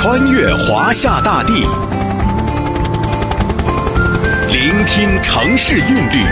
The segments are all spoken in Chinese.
穿越华夏大地，聆听城市韵律，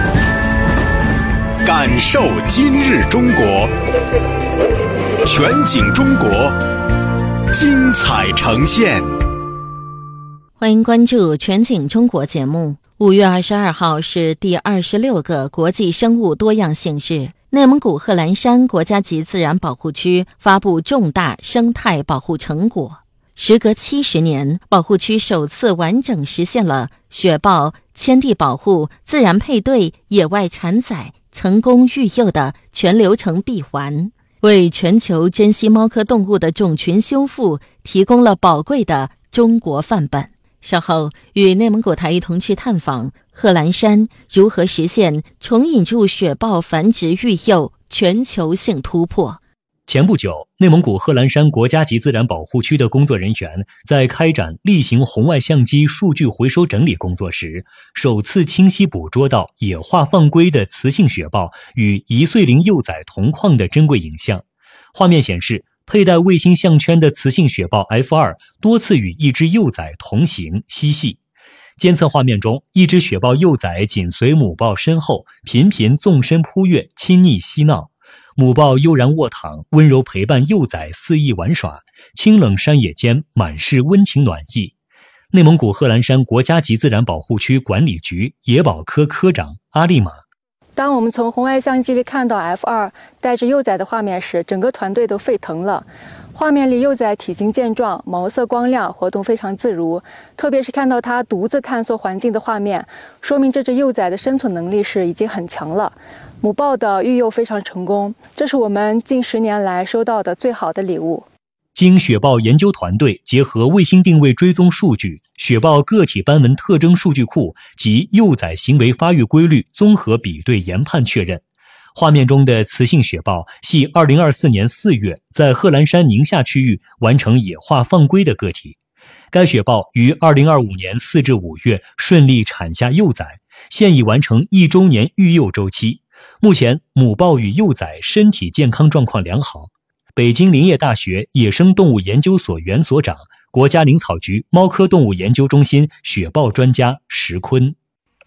感受今日中国。全景中国，精彩呈现。 欢迎关注全景中国节目。5月22号是第26个国际生物多样性日。内蒙古贺兰山国家级自然保护区发布重大生态保护成果。时隔70年，保护区首次完整实现了雪豹、迁地保护、自然配对、野外产崽、成功育幼的全流程闭环，为全球珍稀猫科动物的种群修复提供了宝贵的中国范本。稍后与内蒙古台一同去探访贺兰山如何实现重引入雪豹繁殖育幼全球性突破。 前不久，内蒙古贺兰山国家级自然保护区的工作人员在开展例行红外相机数据回收整理工作时，首次清晰捕捉到野化放归的雌性雪豹与1岁龄幼崽同框的珍贵影像。画面显示，佩戴卫星项圈的雌性雪豹 F2 多次与一只幼崽同行嬉戏。监测画面中，一只雪豹幼崽紧随母豹身后，频频纵身扑跃，亲昵嬉闹。母豹悠然卧躺，温柔陪伴幼崽肆意玩耍，清冷山野间满是温情暖意。内蒙古贺兰山国家级自然保护区管理局野保科科长阿丽玛。 当我们从红外相机里看到 F2 带着幼崽的画面时，整个团队都沸腾了。画面里幼崽体型健壮，毛色光亮，活动非常自如，特别是看到它独自探索环境的画面，说明这只幼崽的生存能力是已经很强了。母豹的育幼非常成功，这是我们近10年来收到的最好的礼物。 经雪豹研究团队结合卫星定位追踪数据、雪豹个体斑纹特征数据库及幼崽行为发育规律综合比对研判确认，画面中的雌性雪豹系2024年4月在贺兰山宁夏区域完成野化放归的个体。该雪豹于2025年4至5月顺利产下幼崽，现已完成1周年育幼周期。目前母豹与幼崽身体健康状况良好。北京林业大学野生动物研究所原所长、国家林草局猫科动物研究中心雪豹专家石坤。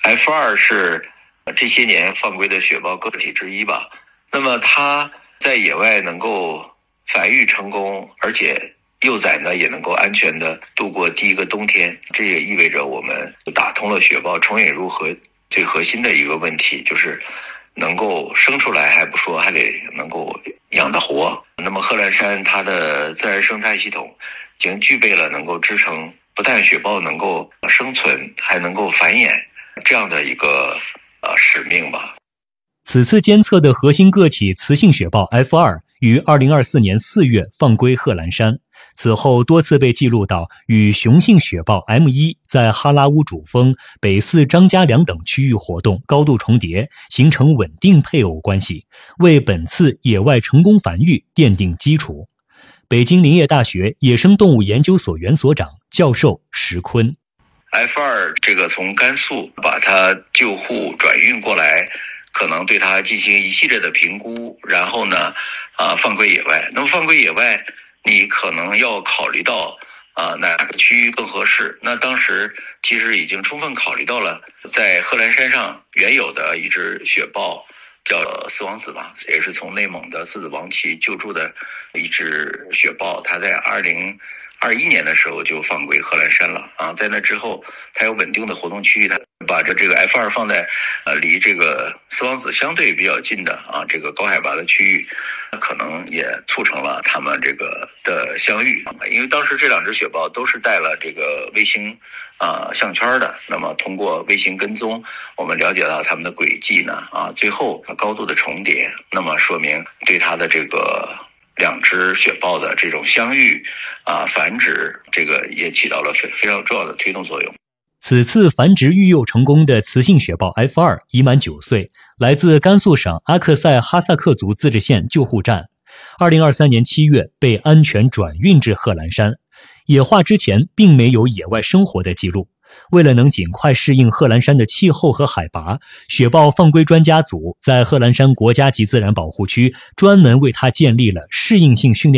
F2 是这些年放归的雪豹个体之一吧。那么它在野外能够繁育成功，而且幼崽呢也能够安全的度过第一个冬天，这也意味着我们打通了雪豹重引入最核心的一个问题，就是能够生出来还不说，还得能够养得活。那么贺兰山它的自然生态系统已经具备了能够支撑不但雪豹能够生存，还能够繁衍这样的一个使命吧。 此次监测的核心个体雌性雪豹 F2 于2024年4月放归贺兰山，此后多次被记录到与雄性雪豹 M1 在哈拉乌主峰、北四张家梁等区域活动高度重叠，形成稳定配偶关系，为本次野外成功繁育奠定基础。北京林业大学野生动物研究所原所长、教授石坤。 F2 这个从甘肃把它救护转运过来，可能对它进行一系列的评估，然后呢放归野外。那么放归野外，你可能要考虑到哪个区域更合适。那当时其实已经充分考虑到了在贺兰山上原有的一只雪豹，叫四王子吧，也是从内蒙的四子王旗救助的一只雪豹，它在2021年的时候就放归贺兰山了在那之后它有稳定的活动区域，它把这个 F2 放在离这个四王子相对比较近的这个高海拔的区域，可能也促成了他们这个的相遇。因为当时这2只雪豹都是带了这个卫星项圈的，那么通过卫星跟踪，我们了解到它们的轨迹呢最后高度的重叠，那么说明对它的这个2只雪豹的这种相遇繁殖，这个也起到了非常重要的推动作用。 此次繁殖育幼成功的雌性雪豹 F2 已满9岁，来自甘肃省阿克塞哈萨克族自治县救护站。2023年7月被安全转运至贺兰山。野化之前并没有野外生活的记录。为了能尽快适应贺兰山的气候和海拔，雪豹放归专家组在贺兰山国家级自然保护区专门为它建立了适应性训练